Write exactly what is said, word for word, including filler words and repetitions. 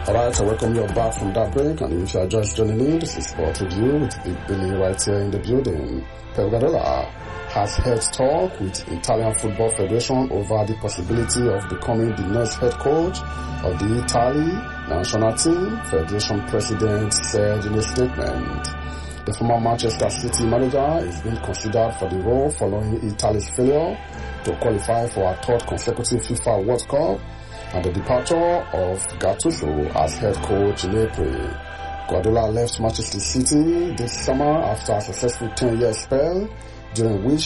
Alright, so welcome you back from that break, and if you are just joining in, this is Sport Review with Big Billy right here in the building. Pep Guardiola has held talk with Italian Football Federation over the possibility of becoming the next head coach of the Italy national team, Federation President said in a statement. The former Manchester City manager is being considered for the role following Italy's failure to qualify for a third consecutive FIFA World Cup and the departure of Gattuso as head coach in April. Guardiola left Manchester City this summer after a successful ten-year spell, during which